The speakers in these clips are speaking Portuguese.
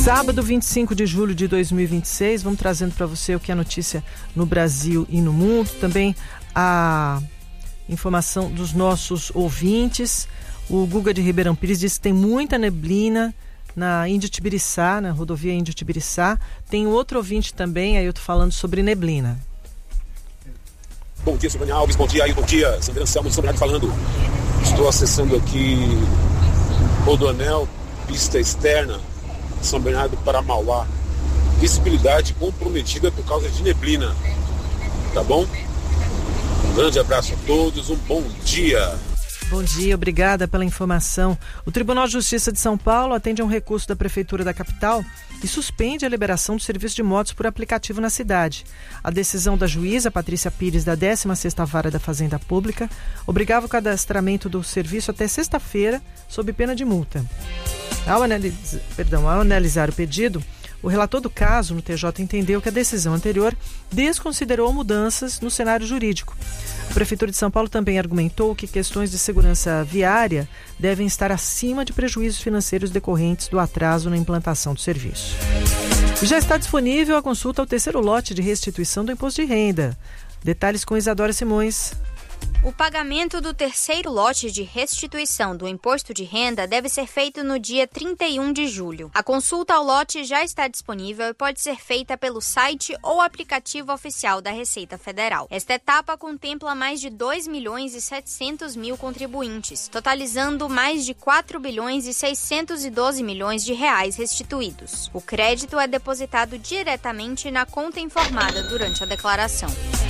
Sábado, 25 de julho de 2026, vamos trazendo para você o que é notícia no Brasil e no mundo. Também a informação dos nossos ouvintes. O Guga de Ribeirão Pires disse que tem muita neblina na Índio-Tibiriçá, na rodovia Índio-Tibiriçá. Tem outro ouvinte também, aí eu estou falando sobre neblina. Bom dia, Silvânia Alves, bom dia, bom dia, Sandra Anselmo de São Bernardo falando. Estou acessando aqui Rodoanel, pista externa, São Bernardo para Mauá. Visibilidade comprometida por causa de neblina. Tá bom? Um grande abraço a todos, um bom dia. Bom dia, obrigada pela informação. O Tribunal de Justiça de São Paulo atende a um recurso da Prefeitura da capital e suspende a liberação do serviço de motos por aplicativo na cidade. A decisão da juíza Patrícia Pires, da 16ª Vara da Fazenda Pública, obrigava o cadastramento do serviço até sexta-feira, sob pena de multa. Ao analisar o pedido, o relator do caso no TJ entendeu que a decisão anterior desconsiderou mudanças no cenário jurídico. A Prefeitura de São Paulo também argumentou que questões de segurança viária devem estar acima de prejuízos financeiros decorrentes do atraso na implantação do serviço. E já está disponível a consulta ao terceiro lote de restituição do imposto de renda. Detalhes com Isadora Simões. O pagamento do terceiro lote de restituição do imposto de renda deve ser feito no dia 31 de julho. A consulta ao lote já está disponível e pode ser feita pelo site ou aplicativo oficial da Receita Federal. Esta etapa contempla mais de 2.700.000 contribuintes, totalizando mais de 4.612 bilhões de reais restituídos. O crédito é depositado diretamente na conta informada durante a declaração.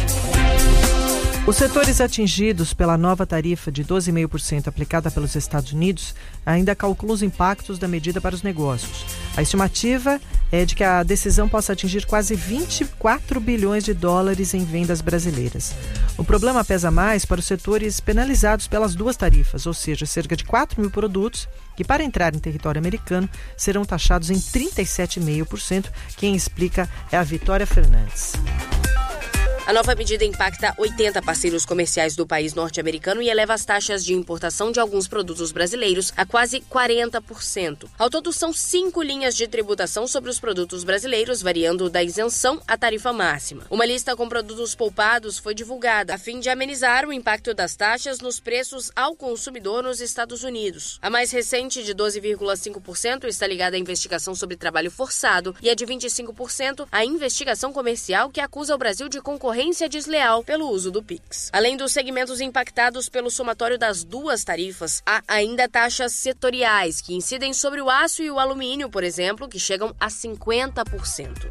Os setores atingidos pela nova tarifa de 12,5% aplicada pelos Estados Unidos ainda calculam os impactos da medida para os negócios. A estimativa é de que a decisão possa atingir quase 24 bilhões de dólares em vendas brasileiras. O problema pesa mais para os setores penalizados pelas duas tarifas, ou seja, cerca de 4 mil produtos que, para entrar em território americano, serão taxados em 37,5%. Quem explica é a Vitória Fernandes. A nova medida impacta 80 parceiros comerciais do país norte-americano e eleva as taxas de importação de alguns produtos brasileiros a quase 40%. Ao todo, são 5 linhas de tributação sobre os produtos brasileiros, variando da isenção à tarifa máxima. Uma lista com produtos poupados foi divulgada, a fim de amenizar o impacto das taxas nos preços ao consumidor nos Estados Unidos. A mais recente, de 12,5%, está ligada à investigação sobre trabalho forçado e a de 25% à investigação comercial que acusa o Brasil de concorrência desleal pelo uso do Pix. Além dos segmentos impactados pelo somatório das duas tarifas, há ainda taxas setoriais que incidem sobre o aço e o alumínio, por exemplo, que chegam a 50%.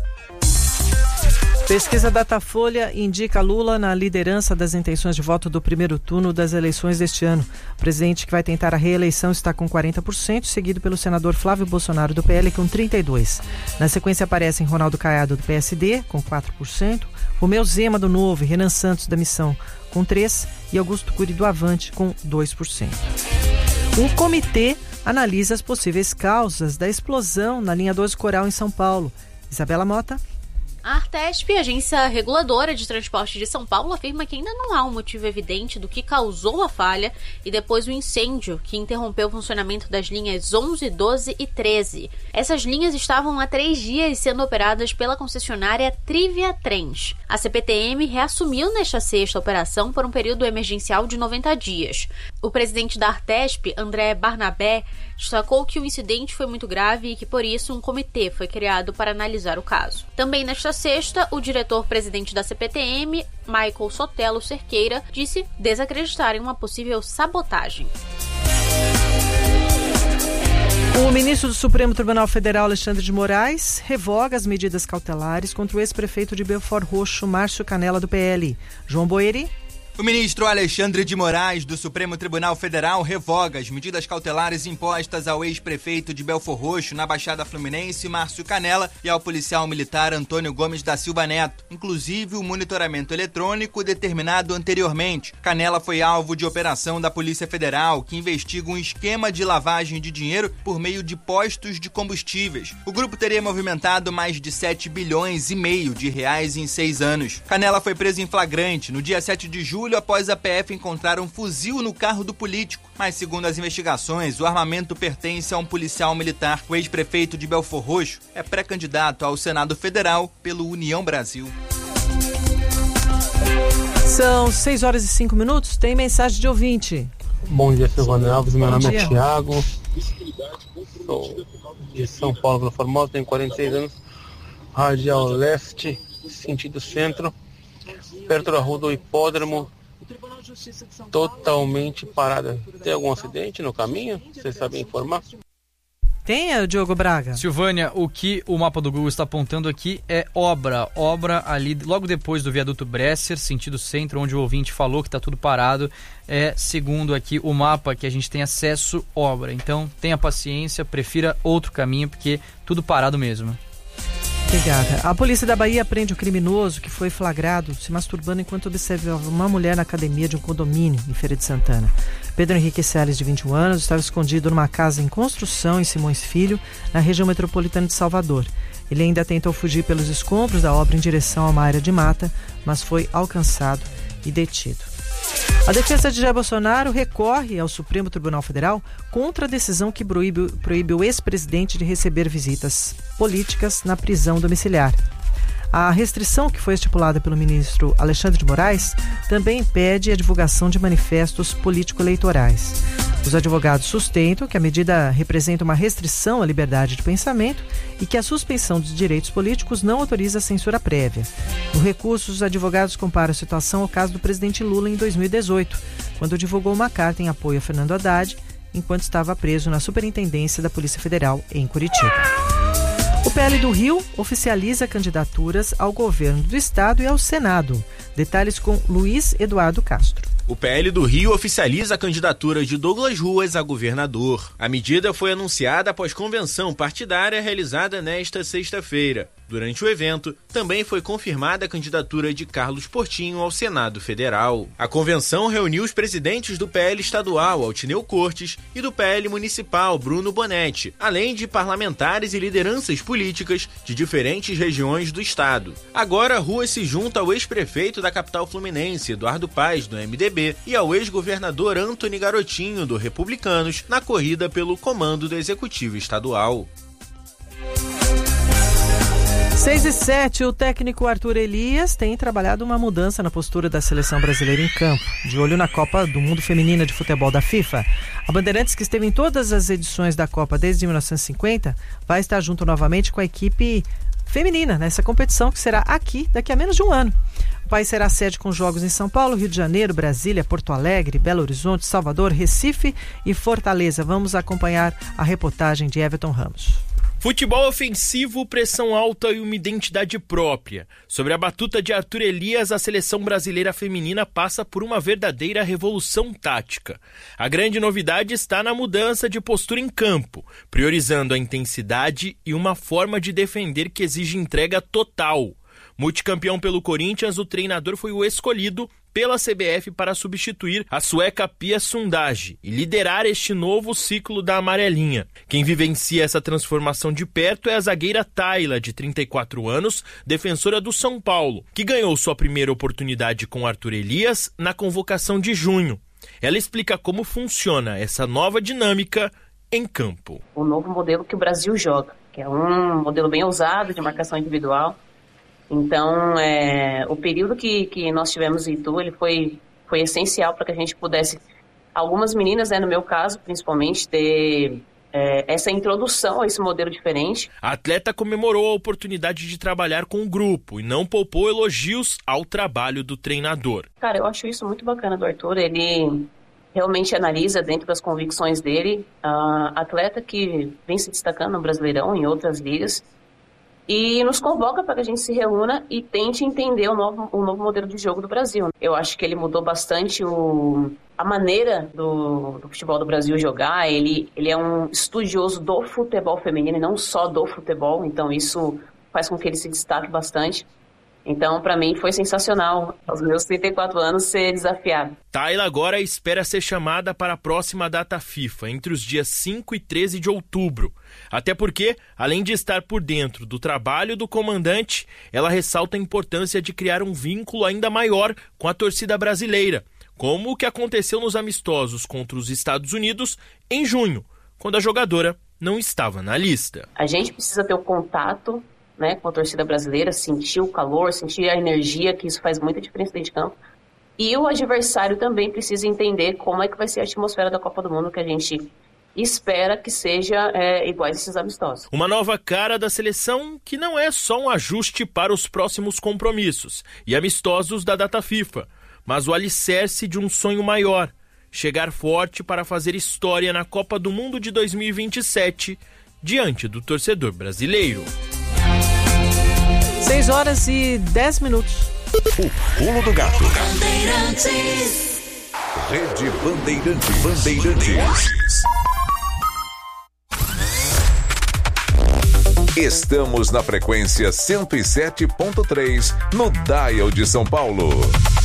Pesquisa Datafolha indica Lula na liderança das intenções de voto do primeiro turno das eleições deste ano. O presidente que vai tentar a reeleição está com 40%, seguido pelo senador Flávio Bolsonaro do PL com 32%. Na sequência aparecem Ronaldo Caiado do PSD com 4%, Romeu Zema do Novo e Renan Santos da Missão com 3% e Augusto Cury do Avante com 2%. Um comitê analisa as possíveis causas da explosão na linha 12 Coral em São Paulo. Isabela Mota. A Artesp, agência reguladora de transporte de São Paulo, afirma que ainda não há um motivo evidente do que causou a falha e depois o incêndio que interrompeu o funcionamento das linhas 11, 12 e 13. Essas linhas estavam há 3 dias sendo operadas pela concessionária Trivia Trens. A CPTM reassumiu nesta sexta operação por um período emergencial de 90 dias. O presidente da Artesp, André Barnabé, destacou que o incidente foi muito grave e que, por isso, um comitê foi criado para analisar o caso. Também nesta sexta, o diretor-presidente da CPTM, Michael Sotelo Cerqueira, disse desacreditar em uma possível sabotagem. O ministro do Supremo Tribunal Federal, Alexandre de Moraes, revoga as medidas cautelares contra o ex-prefeito de Belford Roxo, Márcio Canella, do PL. João Boeri. O ministro Alexandre de Moraes, do Supremo Tribunal Federal, revoga as medidas cautelares impostas ao ex-prefeito de Belford Roxo, na Baixada Fluminense, Márcio Canella, e ao policial militar Antônio Gomes da Silva Neto, inclusive o monitoramento eletrônico determinado anteriormente. Canella foi alvo de operação da Polícia Federal, que investiga um esquema de lavagem de dinheiro por meio de postos de combustíveis. O grupo teria movimentado mais de 7,5 bilhões de reais em 6 anos. Canella foi preso em flagrante no dia 7 de julho julho após a PF encontrar um fuzil no carro do político. Mas, segundo as investigações, o armamento pertence a um policial militar. O ex-prefeito de Belfor Roxo é pré-candidato ao Senado Federal pelo União Brasil. São 6h05. Tem mensagem de ouvinte. Bom dia, Silvana Alves. Meu nome é Thiago. Sou de São Paulo, Vila Formosa. Tenho 46 anos. Radial Leste, sentido centro. Perto da rua do Hipódromo. Totalmente parada. Tem algum acidente no caminho? Vocês sabem informar? Tem, Diogo Braga? Silvânia, o que o mapa do Google está apontando aqui é obra ali logo depois do viaduto Bresser, sentido centro, onde o ouvinte falou que está tudo parado, segundo aqui o mapa que a gente tem acesso, obra. Então tenha paciência, prefira outro caminho, porque tudo parado mesmo. Obrigada. A polícia da Bahia prende o criminoso que foi flagrado se masturbando enquanto observava uma mulher na academia de um condomínio em Feira de Santana. Pedro Henrique Salles, de 21 anos, estava escondido numa casa em construção em Simões Filho, na região metropolitana de Salvador. Ele ainda tentou fugir pelos escombros da obra em direção a uma área de mata, mas foi alcançado e detido. A defesa de Jair Bolsonaro recorre ao Supremo Tribunal Federal contra a decisão que proíbe o ex-presidente de receber visitas políticas na prisão domiciliar. A restrição que foi estipulada pelo ministro Alexandre de Moraes também impede a divulgação de manifestos político-eleitorais. Os advogados sustentam que a medida representa uma restrição à liberdade de pensamento e que a suspensão dos direitos políticos não autoriza a censura prévia. No recurso, os advogados comparam a situação ao caso do presidente Lula em 2018, quando divulgou uma carta em apoio a Fernando Haddad, enquanto estava preso na Superintendência da Polícia Federal em Curitiba. O PL do Rio oficializa candidaturas ao governo do estado e ao Senado. Detalhes com Luiz Eduardo Castro. O PL do Rio oficializa a candidatura de Douglas Ruas a governador. A medida foi anunciada após convenção partidária realizada nesta sexta-feira. Durante o evento, também foi confirmada a candidatura de Carlos Portinho ao Senado Federal. A convenção reuniu os presidentes do PL estadual, Altineu Cortes, e do PL municipal, Bruno Bonetti, além de parlamentares e lideranças políticas de diferentes regiões do estado. Agora, Ruas se junta ao ex-prefeito da capital fluminense, Eduardo Paes, do MDB, e ao ex-governador Antony Garotinho, do Republicanos, na corrida pelo comando do Executivo Estadual. 6h07, o técnico Arthur Elias tem trabalhado uma mudança na postura da seleção brasileira em campo. De olho na Copa do Mundo Feminina de Futebol da FIFA, a Bandeirantes, que esteve em todas as edições da Copa desde 1950, vai estar junto novamente com a equipe feminina nessa competição que será aqui daqui a menos de um ano. O país será sede com jogos em São Paulo, Rio de Janeiro, Brasília, Porto Alegre, Belo Horizonte, Salvador, Recife e Fortaleza. Vamos acompanhar a reportagem de Everton Ramos. Futebol ofensivo, pressão alta e uma identidade própria. Sobre a batuta de Arthur Elias, a seleção brasileira feminina passa por uma verdadeira revolução tática. A grande novidade está na mudança de postura em campo, priorizando a intensidade e uma forma de defender que exige entrega total. Multicampeão pelo Corinthians, o treinador foi o escolhido pela CBF para substituir a sueca Pia Sundhage e liderar este novo ciclo da amarelinha. Quem vivencia essa transformação de perto é a zagueira Tayla, de 34 anos, defensora do São Paulo, que ganhou sua primeira oportunidade com Arthur Elias na convocação de junho. Ela explica como funciona essa nova dinâmica em campo. O novo modelo que o Brasil joga, que é um modelo bem ousado de marcação individual. Então, o período que nós tivemos em Itu, ele foi essencial para que a gente pudesse, algumas meninas, no meu caso, principalmente, ter essa introdução a esse modelo diferente. A atleta comemorou a oportunidade de trabalhar com o grupo e não poupou elogios ao trabalho do treinador. Cara, eu acho isso muito bacana do Arthur, ele realmente analisa dentro das convicções dele, atleta que vem se destacando no Brasileirão, em outras ligas, e nos convoca para que a gente se reúna e tente entender o novo modelo de jogo do Brasil. Eu acho que ele mudou bastante a maneira do futebol do Brasil jogar. Ele é um estudioso do futebol feminino e não só do futebol, então isso faz com que ele se destaque bastante. Então, para mim, foi sensacional, aos meus 34 anos, ser desafiado. Tayla agora espera ser chamada para a próxima data FIFA, entre os dias 5 e 13 de outubro. Até porque, além de estar por dentro do trabalho do comandante, ela ressalta a importância de criar um vínculo ainda maior com a torcida brasileira, como o que aconteceu nos amistosos contra os Estados Unidos em junho, quando a jogadora não estava na lista. A gente precisa ter o contato, né, com a torcida brasileira, sentir o calor, sentir a energia, que isso faz muita diferença dentro de campo. E o adversário também precisa entender como é que vai ser a atmosfera da Copa do Mundo, que a gente espera que seja igual a esses amistosos. Uma nova cara da seleção que não é só um ajuste para os próximos compromissos e amistosos da data FIFA, mas o alicerce de um sonho maior, chegar forte para fazer história na Copa do Mundo de 2027, diante do torcedor brasileiro. 6 horas e 10 minutos. O Pulo do Gato. Rede Bandeirantes. Estamos na frequência 107.3 no Dial de São Paulo.